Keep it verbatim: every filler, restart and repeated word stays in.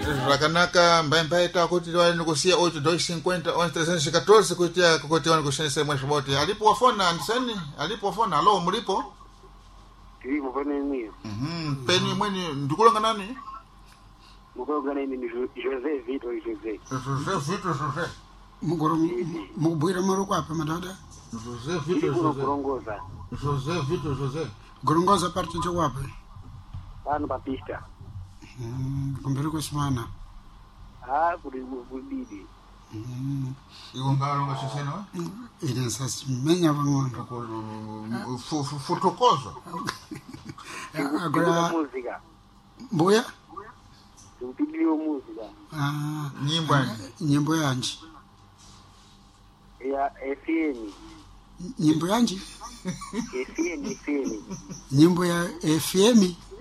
Rakanaka mbembe ita kuti wani kusia oito dois cinquenta onze trezentos e quatorze kutia kuti wani kushenese mwisho bote. Alipo wafona aniseni? Alipo wafona alo mlipo? Tilipo pene mimi. Mhm. Peni mweni ndikulonga nani? Mukulonga nani ni Jose Vito Jose. Jose Vito Jose. Mugoro mubwira maro kwape madada? Jose Vito Jose. Gorongosa. Jose Vito Jose. Gorongosa parte cho kwape? Pano papista. Mm, kumbere kusimana. Ah, kuri kubidi. Mm. Iwo ngalo ngashisena? Ine sasa menya vangondo. Fotokoza. Agora música. Boya? Tupidio música. Ah, nyimbo nyimbo yanji. Ya F M. Nyimbo yanji? F M F M. Nyimbo ya F M.